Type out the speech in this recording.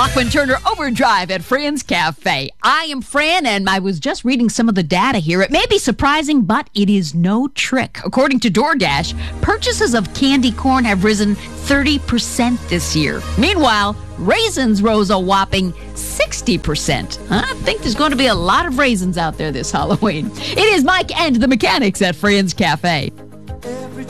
Bachman Turner Overdrive at Fran's Cafe. I am Fran, and I was just reading some of the data here. It may be surprising, but it is no trick. According to DoorDash, purchases of candy corn have risen 30% this year. Meanwhile, raisins rose a whopping 60%. I think there's going to be a lot of raisins out there this Halloween. It is Mike and the Mechanics at Fran's Cafe.